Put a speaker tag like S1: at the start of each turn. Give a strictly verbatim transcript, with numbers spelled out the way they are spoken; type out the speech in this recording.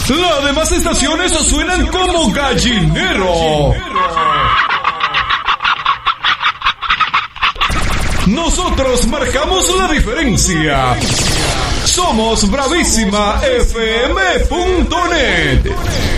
S1: Las demás estaciones suenan como gallinero. Nosotros marcamos la diferencia. Somos Bravísima F M punto net.